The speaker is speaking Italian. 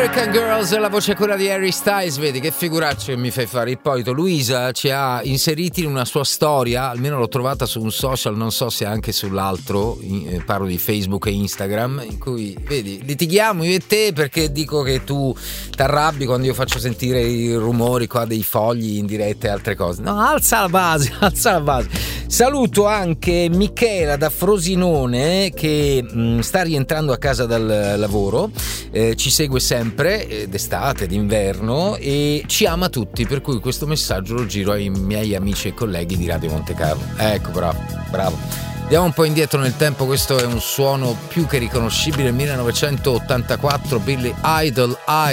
American Girls, la voce quella di Harry Styles. Vedi che figuraccio che mi fai fare. Ippolito, Luisa ci ha inseriti in una sua storia, almeno l'ho trovata su un social, non so se anche sull'altro, parlo di Facebook e Instagram, in cui, vedi, litighiamo io e te perché dico che tu t'arrabbi quando io faccio sentire i rumori qua dei fogli in diretta e altre cose. No, alza la base, alza la base. Saluto anche Michela da Frosinone che sta rientrando a casa dal lavoro, ci segue sempre d'estate, d'inverno e ci ama tutti, per cui questo messaggio lo giro ai miei amici e colleghi di Radio Monte Carlo. Ecco, bravo. Andiamo un po' indietro nel tempo, questo è un suono più che riconoscibile, 1984, Billy Idol,